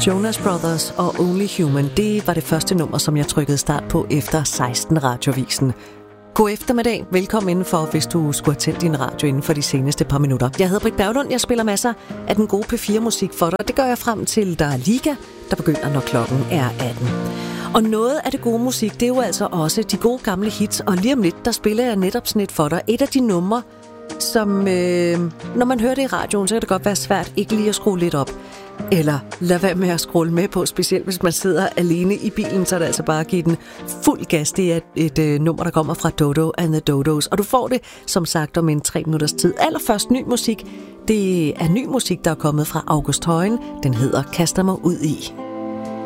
Jonas Brothers og Only Human, det var det første nummer, som jeg trykkede start på efter 16 Radiovisen. God eftermiddag. Velkommen indenfor, hvis du skulle have tændt din radio inden for de seneste par minutter. Jeg hedder Britt Berglund. Jeg spiller masser af den gode P4-musik for dig. Det gør jeg frem til, der er Liga, der begynder, når klokken er 18. Og noget af det gode musik, det er jo altså også de gode gamle hits. Og lige om lidt, der spiller jeg netop sådan et for dig. Et af de numre, som når man hører det i radioen, så kan det godt være svært ikke lige at skrue lidt op. Eller lad være med at scrolle med på, specielt hvis man sidder alene i bilen, så er det altså bare at give den fuld gas. Det er et nummer, der kommer fra Dodo and the Dodos, og du får det, som sagt, om en 3 minutters tid. Allerførst ny musik. Det er ny musik, der er kommet fra August Højen. Den hedder Kaster mig ud i.